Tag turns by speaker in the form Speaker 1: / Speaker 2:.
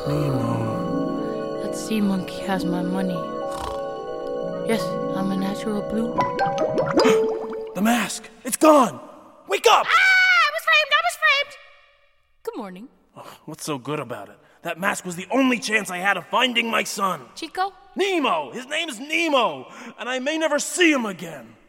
Speaker 1: Nemo.
Speaker 2: That sea monkey has my money. Yes, I'm a natural blue.
Speaker 1: The mask! It's gone! Wake up!
Speaker 2: I was framed! Good morning.
Speaker 1: What's so good about it? That mask was the only chance I had of finding my son.
Speaker 2: Chico?
Speaker 1: Nemo! His name's Nemo! And I may never see him again.